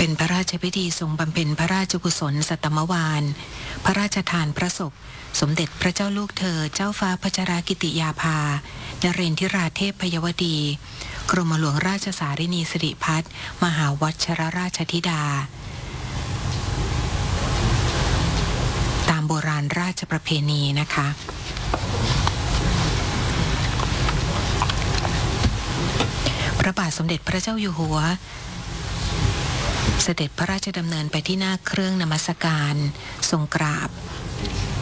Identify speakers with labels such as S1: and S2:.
S1: เป็นพระราชพิธีทรงบำเพ็ญพระราชกุศลสัตมวาลพระราชทานพระศพสมเด็จพระเจ้าลูกเธอเจ้าฟ้าพัชรกิติยาภานเรนทิราเทพพยวดีกรมหลวงราชสารินีสิริพัฒน์มหาวัชรราชธิดาตามโบราณราชประเพณีนะคะพระบาทสมเด็จพระเจ้าอยู่หัวเสด็จพระราชดำเนินไปที่หน้าเครื่องนมัสการทรงกราบ